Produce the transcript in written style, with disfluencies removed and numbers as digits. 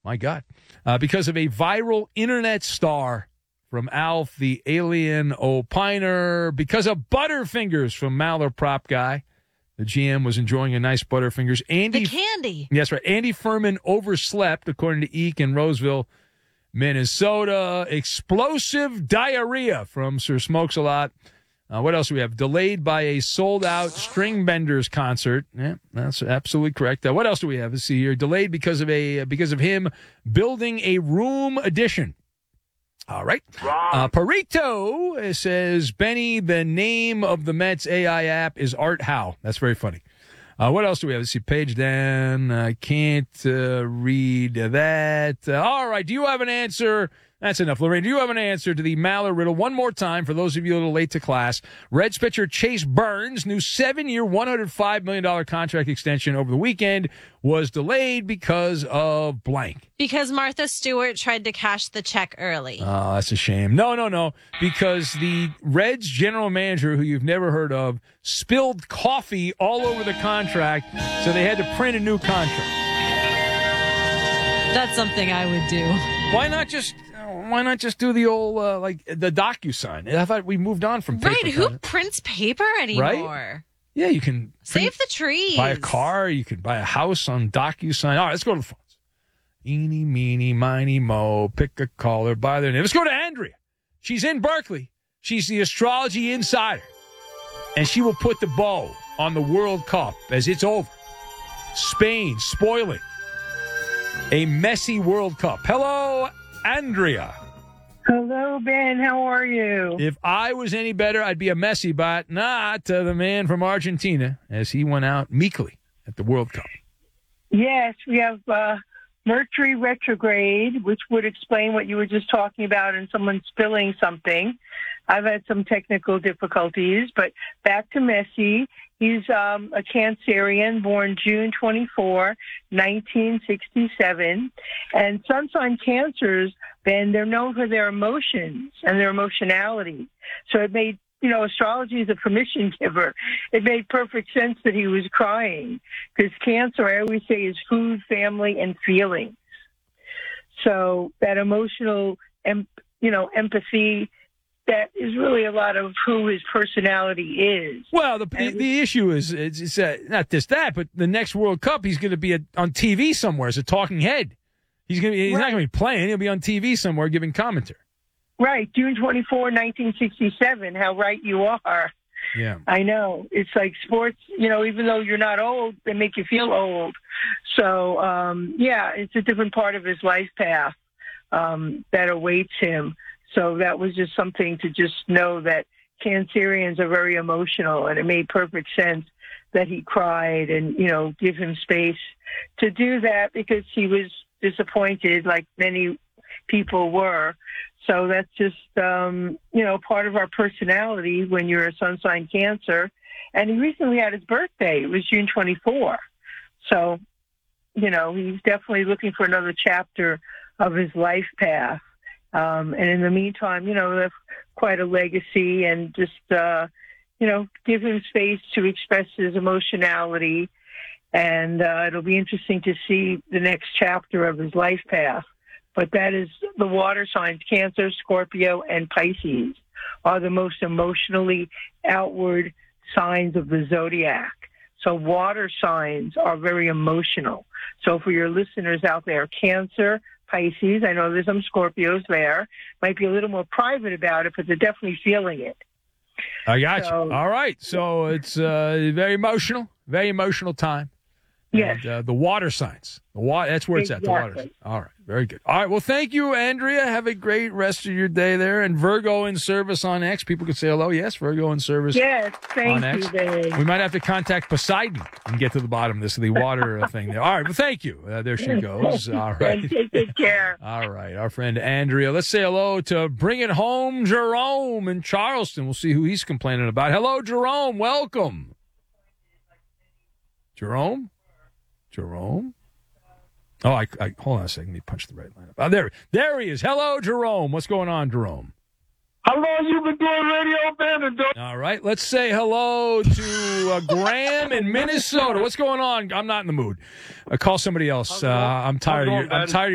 My God. Because of a viral internet star from Alf, the alien opiner. Because of Butterfingers from Maller Prop Guy. The GM was enjoying a nice Butterfingers. The candy. Yes, right. Andy Furman overslept, according to Eek in Roseville, Minnesota. Explosive diarrhea from Sir Smokes-A-Lot. What else do we have? Delayed by a sold-out String Benders concert. Yeah, that's absolutely correct. What else do we have? Let's see here. Delayed because of him building a room addition. All right. Perito says, Benny, the name of the Mets AI app is Art Howe. That's very funny. What else do we have? Let's see. Page down. I can't read that. All right. Do you have an answer? That's enough. Lorraine, do you have an answer to the Maller riddle? One more time for those of you a little late to class. Reds pitcher Chase Burns' new 7-year, $105 million contract extension over the weekend was delayed because of blank. Because Martha Stewart tried to cash the check early. Oh, that's a shame. No. Because the Reds general manager, who you've never heard of, spilled coffee all over the contract, so they had to print a new contract. That's something I would do. Why not just do the old, like, the DocuSign? I thought we moved on from paper. Right, who prints paper anymore? Right? Yeah, you can save the trees. Buy a car, you can buy a house on DocuSign. All right, let's go to the phones. Eeny, meeny, miny, mo, pick a caller by their name. Let's go to Andrea. She's in Berkeley. She's the astrology insider. And she will put the bow on the World Cup as it's over. Spain spoiling a messy World Cup. Hello, Andrea. Hello, Ben. How are you? If I was any better, I'd be a Messi, but not the man from Argentina, as he went out meekly at the World Cup. Yes, we have Mercury retrograde, which would explain what you were just talking about and someone spilling something. I've had some technical difficulties, but back to Messi. He's a Cancerian, born June 24, 1967. And sun sign Cancers, Ben, they're known for their emotions and their emotionality. So it made, astrology is a permission giver. It made perfect sense that he was crying because Cancer, I always say, is food, family, and feelings. So that emotional, empathy, that is really a lot of who his personality is. Well, the issue is it's not just that, but the next World Cup, he's going to be on TV somewhere as a talking head. He's not going to be playing. He'll be on TV somewhere giving commentary. Right. June 24, 1967. How right you are. Yeah. I know. It's like sports, even though you're not old, they make you feel old. So, it's a different part of his life path that awaits him. So that was just something to just know that Cancerians are very emotional, and it made perfect sense that he cried and, give him space to do that because he was disappointed like many people were. So that's just, part of our personality when you're a sun sign Cancer. And he recently had his birthday. It was June 24. So, he's definitely looking for another chapter of his life path. And in the meantime, have quite a legacy and just, give him space to express his emotionality. And it'll be interesting to see the next chapter of his life path. But that is the water signs, Cancer, Scorpio, and Pisces are the most emotionally outward signs of the zodiac. So water signs are very emotional. So for your listeners out there, Cancer, Pisces, I know there's some Scorpios there, might be a little more private about it, but they're definitely feeling it. I got you. All right. So it's very emotional time. Yes. And, the water signs. That's where it's at, the water signs. All right. Very good. All right. Well, thank you, Andrea. Have a great rest of your day there. And Virgo in service on X. People could say hello. Yes, Virgo in service. Yes, thank you, Dave. We might have to contact Poseidon and get to the bottom of this, the water thing there. All right. Well, thank you. There she goes. All right. Take care. All right. Our friend Andrea. Let's say hello to Bring It Home Jerome in Charleston. We'll see who he's complaining about. Hello, Jerome. Welcome. Jerome? Oh, I hold on a second. Let me punch the right line up. Oh, there he is. Hello, Jerome. What's going on, Jerome? How long you been doing radio, Ben? All right. Let's say hello to Graham in Minnesota. What's going on? I'm not in the mood. Call somebody else. I'm tired. I'm tired.